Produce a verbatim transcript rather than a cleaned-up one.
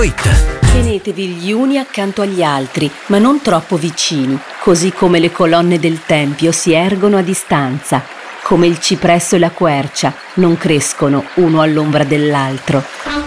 Tenetevi gli uni accanto agli altri, ma non troppo vicini, così come le colonne del tempio si ergono a distanza, come il cipresso e la quercia non crescono uno all'ombra dell'altro.